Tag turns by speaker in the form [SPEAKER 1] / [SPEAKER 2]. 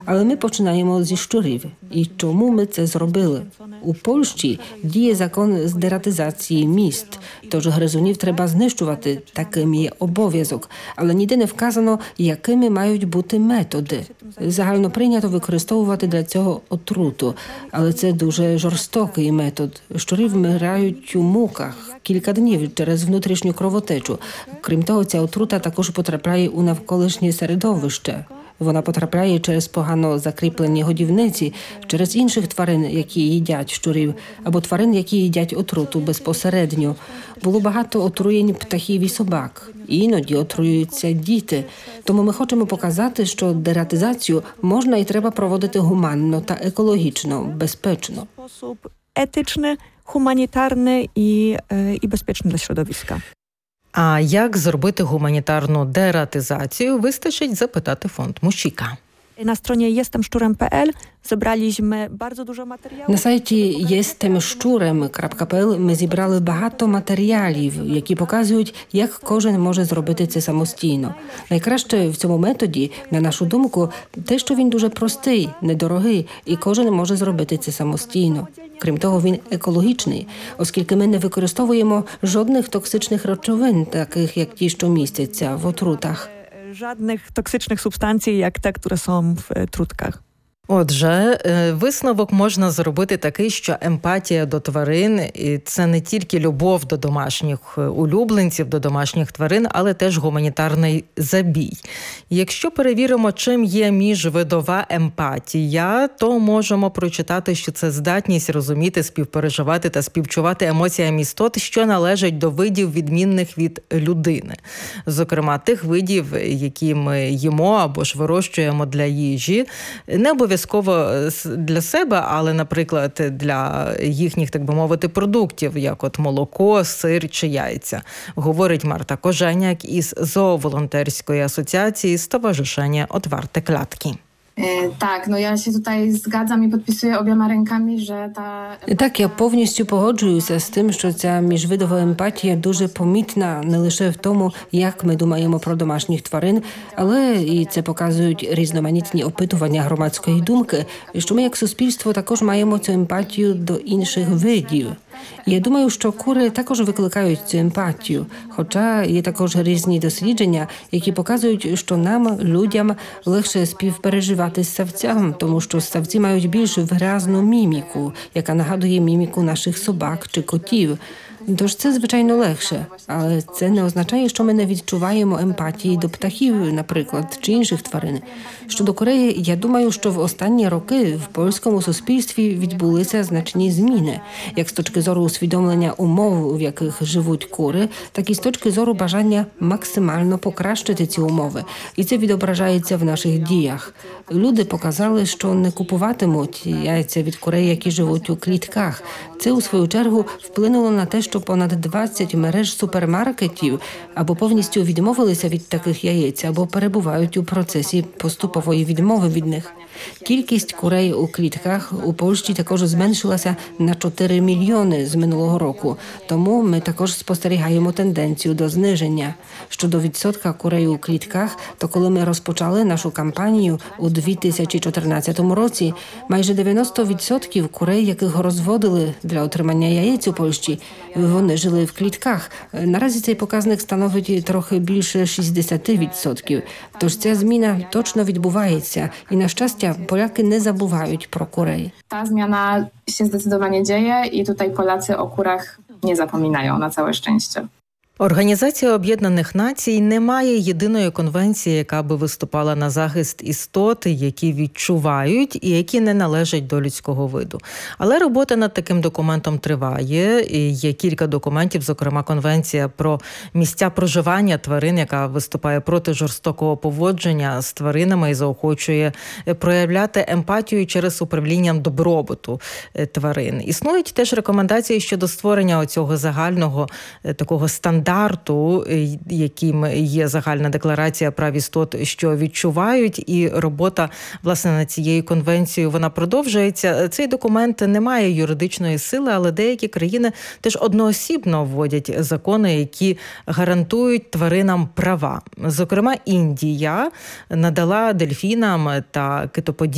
[SPEAKER 1] Але ми починаємо зі щурів. І чому ми це зробили? У Польщі діє закон з дератизації міст, тож гризунів треба знищувати, таким є обов'язок. Але ніде не вказано, якими мають бути методи. Загально прийнято використовувати для цього отруту, але це дуже жорстокий метод. Щури вмирають у муках кілька днів через внутрішню кровотечу. Крім того, ця отрута також потрапляє у навколишнє середовище. Вона потрапляє через погано закріплені годівниці, через інших тварин, які їдять щурів, або тварин, які їдять отруту безпосередньо. Було багато отруєнь птахів і собак. Іноді отруюються діти. Тому ми хочемо показати, що дератизацію можна і треба проводити гуманно та екологічно, безпечно.
[SPEAKER 2] Etyczny, humanitarny i bezpieczny dla środowiska.
[SPEAKER 3] А як зробити гуманітарну дератизацію, вистачить запитати фонд Мущика.
[SPEAKER 2] Na stronie jestemszczurem.pl zebraliśmy bardzo dużo materiałów.
[SPEAKER 1] На сайті jestemszczurem.pl ми зібрали багато матеріалів, які показують, як кожен може зробити це самостійно. Найкраще в цьому методі, на нашу думку, те, що він дуже простий, недорогий, і кожен може зробити це самостійно. Крім того, він екологічний, оскільки ми не використовуємо жодних токсичних речовин, таких як ті, що містяться в отрутах.
[SPEAKER 2] Żadnych toksycznych substancji, jak te, które są w trutkach.
[SPEAKER 3] Отже, висновок можна зробити такий, що емпатія до тварин – і це не тільки любов до домашніх улюбленців, до домашніх тварин, але теж гуманітарний забій. Якщо перевіримо, чим є міжвидова емпатія, то можемо прочитати, що це здатність розуміти, співпереживати та співчувати емоціям істот, що належать до видів, відмінних від людини. Зокрема, тих видів, які ми їмо або ж вирощуємо для їжі, не обов'язково для себе, але, наприклад, для їхніх, так би мовити, продуктів, як от молоко, сир чи яйця, говорить Марта Коженяк із Zoowolonterської асоціації Stowarzyszenie Otwarte Klatki.
[SPEAKER 4] Так, я się tutaj zgadzam i podpisuję obiema rękami, że ta...
[SPEAKER 1] Так, я повністю погоджуюся з тим, що ця міжвидова емпатія дуже помітна не лише в тому, як ми думаємо про домашніх тварин, але і це показують різноманітні опитування громадської думки, що ми як суспільство також маємо цю емпатію до інших видів. Я думаю, що кури також викликають цю емпатію, хоча є також різні дослідження, які показують, що нам, людям, легше співпереживати з савцям, тому що савці мають більш виразну міміку, яка нагадує міміку наших собак чи котів. Тож це, звичайно, легше, але це не означає, що ми не відчуваємо емпатії до птахів, наприклад, чи інших тварин. Щодо курей, я думаю, що в останні роки в польському суспільстві відбулися значні зміни, як з точки зору усвідомлення умов, в яких живуть кури, так і з точки зору бажання максимально покращити ці умови. І це відображається в наших діях. Люди показали, що не купуватимуть яйця від курей, які живуть у клітках. Це, у свою чергу, вплинуло на те, що понад 20 мереж супермаркетів або повністю відмовилися від таких яєць, або перебувають у процесі поступової відмови від них. Кількість курей у клітках у Польщі також зменшилася на 4 мільйони з минулого року. Тому ми також спостерігаємо тенденцію до зниження. Щодо відсотка курей у клітках, то коли ми розпочали нашу кампанію у 2014 році, майже 90% курей, яких розводили для отримання яєць у Польщі, вони жили в клітках. Наразі цей показник становить трохи більше 60%. Тож ця зміна точно відбувається. І, на щастя, Поляки не забувають про курей.
[SPEAKER 4] Ta zmiana się zdecydowanie dzieje i tutaj Polacy o kurach nie zapominają, na całe szczęście.
[SPEAKER 3] Організація Об'єднаних Націй не має єдиної конвенції, яка би виступала на захист істот, які відчувають і які не належать до людського виду. Але робота над таким документом триває. І є кілька документів, зокрема Конвенція про місця проживання тварин, яка виступає проти жорстокого поводження з тваринами і заохочує проявляти емпатію через управлінням добробуту тварин. Існують теж рекомендації щодо створення цього загального такого стандарту, яким є загальна декларація прав істот, що відчувають, і робота, власне, над цією конвенцією, вона продовжується. Цей документ не має юридичної сили, але деякі країни теж одноосібно вводять закони, які гарантують тваринам права. Зокрема, Індія надала дельфінам та китоподібним